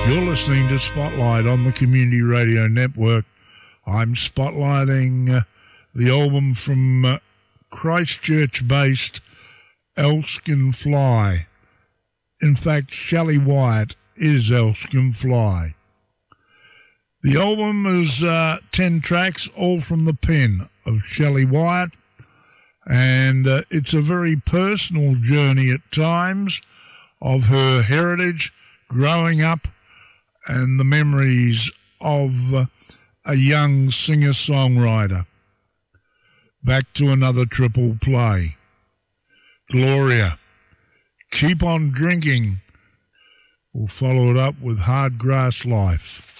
You're listening to Spotlight on the Community Radio Network. I'm spotlighting the album from Christchurch-based Elskin Fly. In fact, Shelley Wyatt is Elskin Fly. The album is 10 tracks, all from the pen of Shelley Wyatt, and it's a very personal journey at times of her heritage, growing up, and the memories of a young singer-songwriter. Back to another triple play. Gloria, Keep on Drinking. We'll follow it up with Hard Grass Life.